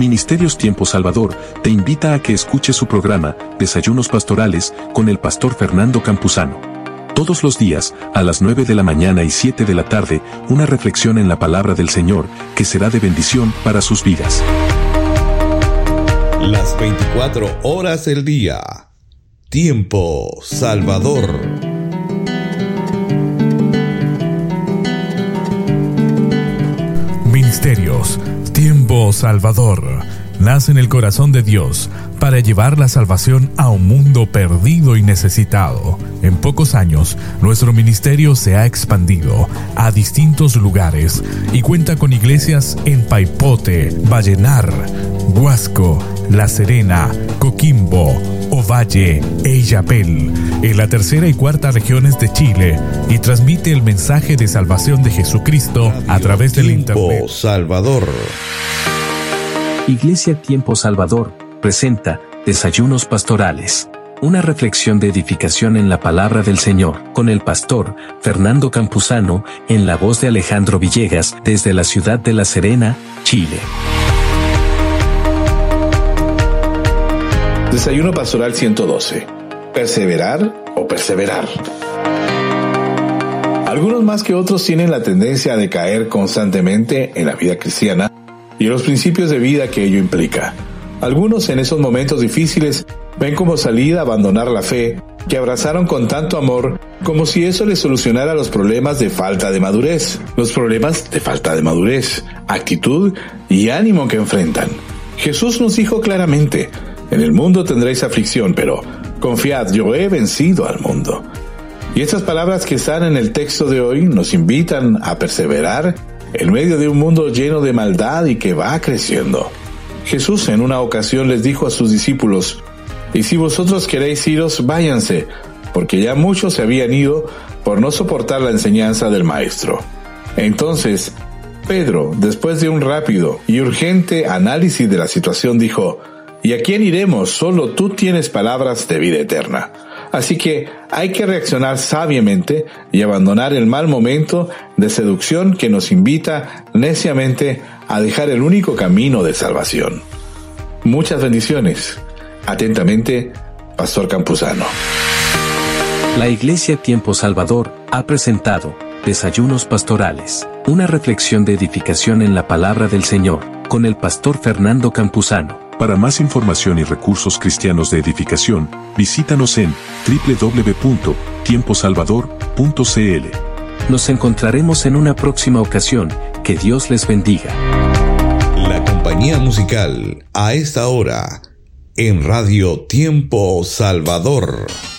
Ministerios Tiempo Salvador te invita a que escuches su programa Desayunos Pastorales con el pastor Fernando Campuzano. Todos los días, a las 9 de la mañana y 7 de la tarde, una reflexión en la palabra del Señor que será de bendición para sus vidas. Las 24 horas del día. Tiempo Salvador. Ministerios Tiempo Salvador nace en el corazón de Dios para llevar la salvación a un mundo perdido y necesitado. En pocos años, nuestro ministerio se ha expandido a distintos lugares y cuenta con iglesias en Paipote, Vallenar, Huasco, La Serena, Coquimbo, Ovalle e Illapel, en la tercera y cuarta regiones de Chile, y transmite el mensaje de salvación de Jesucristo a través del Internet. Tiempo Salvador. Iglesia Tiempo Salvador presenta Desayunos Pastorales, una reflexión de edificación en la palabra del Señor, con el pastor Fernando Campuzano, en la voz de Alejandro Villegas, desde la ciudad de La Serena, Chile. Desayuno Pastoral 112. ¿Perseverar o perseverar? Algunos más que otros tienen la tendencia a decaer constantemente en la vida cristiana y en los principios de vida que ello implica. Algunos en esos momentos difíciles ven como salida abandonar la fe que abrazaron con tanto amor, como si eso les solucionara los problemas de falta de madurez. Los problemas de falta de madurez, actitud y ánimo que enfrentan. Jesús nos dijo claramente: en el mundo tendréis aflicción, pero confiad, yo he vencido al mundo. Y estas palabras que están en el texto de hoy nos invitan a perseverar en medio de un mundo lleno de maldad y que va creciendo. Jesús en una ocasión les dijo a sus discípulos: y si vosotros queréis iros, váyanse, porque ya muchos se habían ido por no soportar la enseñanza del Maestro. Entonces, Pedro, después de un rápido y urgente análisis de la situación, dijo: ¿y a quién iremos? Solo tú tienes palabras de vida eterna. Así que hay que reaccionar sabiamente y abandonar el mal momento de seducción que nos invita neciamente a dejar el único camino de salvación. Muchas bendiciones. Atentamente, Pastor Campuzano. La Iglesia Tiempo Salvador ha presentado Desayunos Pastorales, una reflexión de edificación en la palabra del Señor, con el pastor Fernando Campuzano. Para más información y recursos cristianos de edificación, visítanos en www.tiemposalvador.cl. Nos encontraremos en una próxima ocasión. Que Dios les bendiga. La compañía musical a esta hora en Radio Tiempo Salvador.